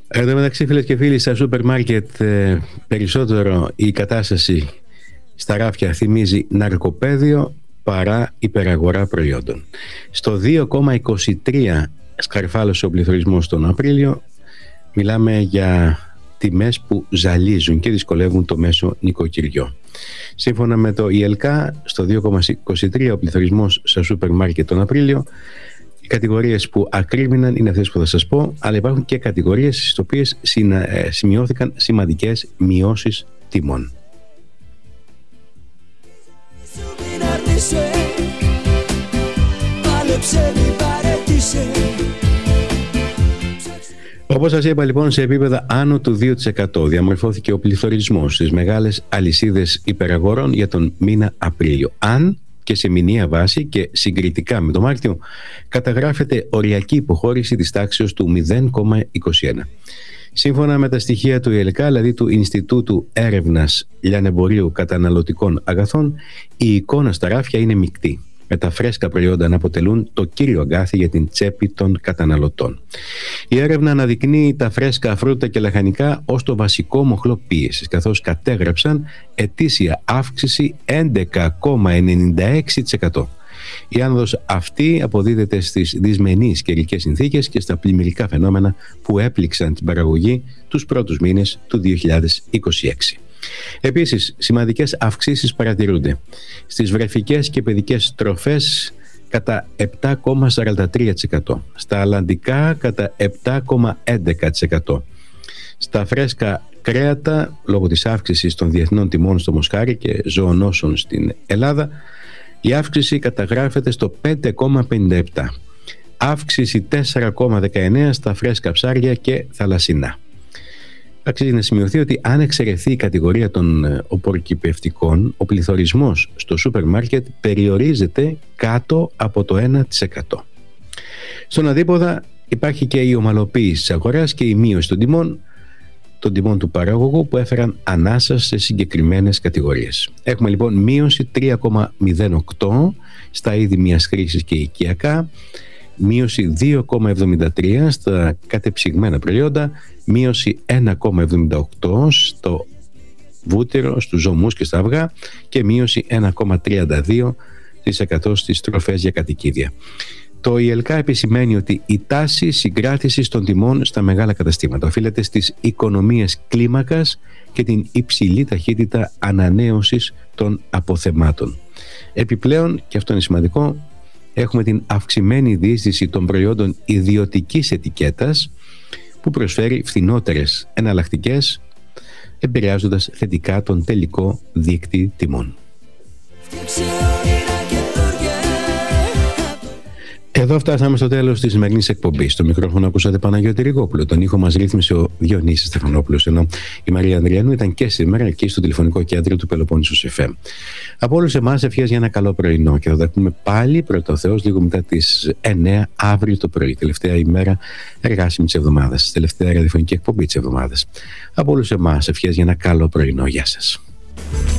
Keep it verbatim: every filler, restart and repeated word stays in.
Εν τω μεταξύ, φίλες και φίλοι, στα σούπερ μάρκετ ε, περισσότερο η κατάσταση στα ράφια θυμίζει ναρκοπαίδιο παρά υπεραγορά προϊόντων. Στο δύο κόμμα είκοσι τρία σκαρφάλωσε ο πληθωρισμός τον Απρίλιο. Μιλάμε για τιμές που ζαλίζουν και δυσκολεύουν το μέσο νοικοκυριό. Σύμφωνα με το ι ελ κέι, στο δύο κόμμα είκοσι τρία ο πληθωρισμός στα σούπερ μάρκετ τον Απρίλιο. Οι κατηγορίες που ακρίμηναν είναι αυτές που θα σας πω, αλλά υπάρχουν και κατηγορίες στις οποίες σημειώθηκαν σημαντικές μειώσεις τιμών. Όπως σας είπα, λοιπόν, σε επίπεδα άνω του δύο τοις εκατό διαμορφώθηκε ο πληθωρισμός στις μεγάλες αλυσίδες υπεραγορών για τον μήνα Απρίλιο. Αν και σε μηνιαία βάση και συγκριτικά με το Μάρτιο καταγράφεται οριακή υποχώρηση της τάξης του μηδέν κόμμα είκοσι ένα. Σύμφωνα με τα στοιχεία του ι ελ κέι, δηλαδή του Ινστιτούτου Έρευνας Λιανεμπορίου Καταναλωτικών Αγαθών, η εικόνα στα ράφια είναι μεικτή, με τα φρέσκα προϊόντα να αποτελούν το κύριο αγκάθι για την τσέπη των καταναλωτών. Η έρευνα αναδεικνύει τα φρέσκα φρούτα και λαχανικά ως το βασικό μοχλό πίεσης, καθώς κατέγραψαν ετήσια αύξηση έντεκα κόμμα ενενήντα έξι τοις εκατό. Η άνοδος αυτή αποδίδεται στις δυσμενείς καιρικές συνθήκες και στα πλημμυρικά φαινόμενα που έπληξαν την παραγωγή τους πρώτους μήνες του δύο χιλιάδες είκοσι έξι. Επίσης, σημαντικές αυξήσεις παρατηρούνται στις βρεφικές και παιδικές τροφές κατά επτά κόμμα σαράντα τρία τοις εκατό, στα αλλαντικά κατά επτά κόμμα έντεκα τοις εκατό, στα φρέσκα κρέατα λόγω της αύξησης των διεθνών τιμών στο μοσχάρι και ζωονόσων στην Ελλάδα. Η αύξηση καταγράφεται στο πέντε κόμμα πενήντα επτά, αύξηση τέσσερα κόμμα δεκαεννέα στα φρέσκα ψάρια και θαλασσινά. Αξίζει να σημειωθεί ότι αν εξαιρεθεί η κατηγορία των οπορκυπευτικών, ο πληθωρισμός στο σούπερ μάρκετ περιορίζεται κάτω από το ένα τοις εκατό. Στον αντίποδα υπάρχει και η ομαλοποίηση της αγοράς και η μείωση των τιμών, των τιμών του παραγωγού, που έφεραν ανάσα σε συγκεκριμένες κατηγορίες. Έχουμε λοιπόν μείωση τρία κόμμα μηδέν οκτώ στα είδη μιας χρήσης και οικιακά, μείωση δύο κόμμα εβδομήντα τρία στα κατεψυγμένα προϊόντα, μείωση ένα κόμμα εβδομήντα οκτώ στο βούτυρο, στους ζωμούς και στα αυγά και μείωση ένα κόμμα τριάντα δύο τοις εκατό στις τροφές για κατοικίδια. Το ι ελ κέι επισημαίνει ότι η τάση συγκράτησης των τιμών στα μεγάλα καταστήματα οφείλεται στις οικονομίες κλίμακας και την υψηλή ταχύτητα ανανέωσης των αποθεμάτων. Επιπλέον, και αυτό είναι σημαντικό, έχουμε την αυξημένη διείσδυση των προϊόντων ιδιωτικής ετικέτας που προσφέρει φθηνότερες εναλλακτικές, επηρεάζοντας θετικά τον τελικό δείκτη τιμών. Εδώ φτάσαμε στο τέλος της σημερινής εκπομπής. Στο μικρόφωνο ακούσατε Παναγιώτη Ριγόπουλο. Τον ήχο μας ρύθμισε ο Διονύσης Στεφανόπουλος, ενώ η Μαρία Ανδριανού ήταν και σήμερα εκεί στο τηλεφωνικό κέντρο του Πελοπόννησος εφ εμ. Από όλους εμάς ευχές για ένα καλό πρωινό και θα τα πούμε πάλι πρώτα ο Θεός λίγο μετά τις εννέα αύριο το πρωί, τελευταία ημέρα εργάσιμη της εβδομάδας, τελευταία ραδιοφωνική εκπομπή της εβδομάδας. Από όλους εμάς ευχές για ένα καλό πρωινό. Γεια σας.